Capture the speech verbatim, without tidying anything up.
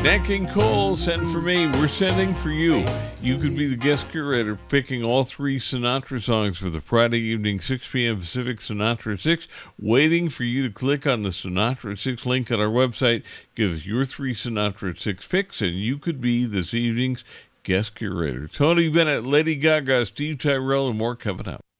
Nat King Cole, send for me. We're sending for you. You could be the guest curator picking all three Sinatra songs for the Friday evening six p.m. Pacific Sinatra six. Waiting for you to click on the Sinatra six link on our website. Give us your three Sinatra six picks, and you could be this evening's guest curator. Tony Bennett, Lady Gaga, Steve Tyrell, and more coming up.